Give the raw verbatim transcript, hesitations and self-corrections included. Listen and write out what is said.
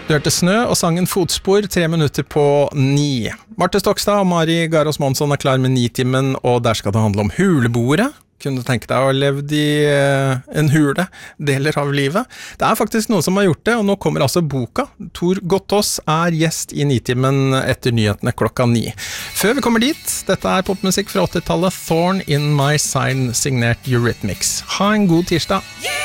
Du hørte Snø og sangen Fotspor, tre minutter på ni. Marte Stokstad og Mari Garos Monsson er klar med Nitimen, og der skal det handle om huleboere. Kunne du tenke deg å ha levd i uh, en hule, deler av livet? Det er faktisk noen som har gjort det, og nå kommer altså boka. Tor Gottaas er gjest i Nitimen etter nyhetene klokka ni. Før vi kommer dit, dette er popmusikk fra åttitallet, Thorn in My Sign, signert Eurythmics. Ha en god tirsdag!